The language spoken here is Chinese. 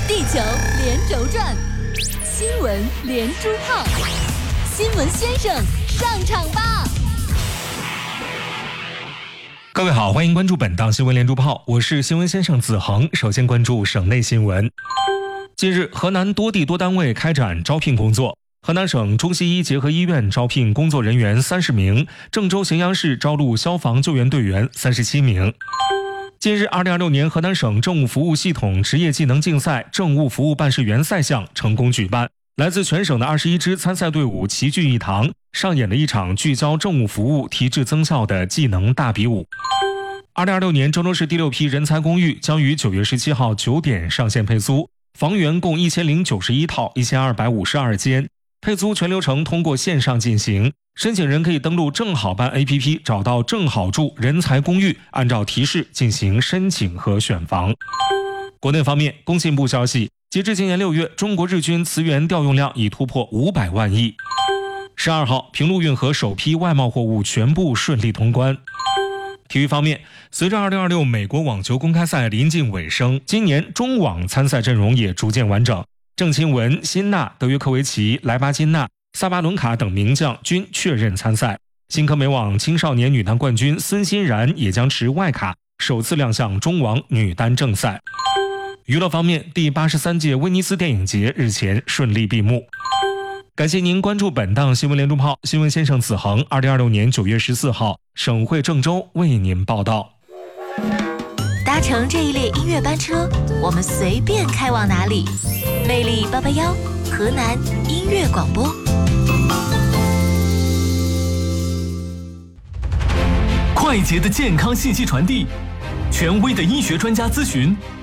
地球连轴转，新闻连珠炮，新闻先生上场吧！ 各位好，欢迎关注本档新闻连珠炮，我是新闻先生子恒。首先关注省内新闻。近日，河南多地多单位开展招聘工作。河南省中西医结合医院招聘工作人员30名，郑州荥阳市招录消防救援队员37名。近日，2026年河南省政务服务系统职业技能竞赛政务服务办事员赛项成功举办，来自全省的21支参赛队伍齐聚一堂，上演了一场聚焦政务服务、提质增效的技能大比武。2026年，郑州市第6批人才公寓将于9月17号9点上线配租，房源共1091套，1252间。配租全流程通过线上进行，申请人可以登录正好办 APP 找到正好住人才公寓，按照提示进行申请和选房。国内方面，工信部消息，截至今年6月，中国日均磁源调用量已突破500万亿。12号，平陆运河首批外贸货物全部顺利通关。体育方面，随着2026美国网球公开赛临近尾声，今年中网参赛阵容也逐渐完整。郑钦文、辛纳、德约科维奇、莱巴金娜、萨巴伦卡等名将均确认参赛。新科美网青少年女单冠军孙欣然也将持外卡，首次亮相中网女单正赛。娱乐方面，第83届威尼斯电影节日前顺利闭幕。感谢您关注本档新闻连珠炮，新闻先生子恒，2026年9月14号，省会郑州为您报道。 搭乘这一列音乐班车，我们随便开往哪里？魅力881，河南音乐广播。 快捷的健康信息传递，权威的医学专家咨询，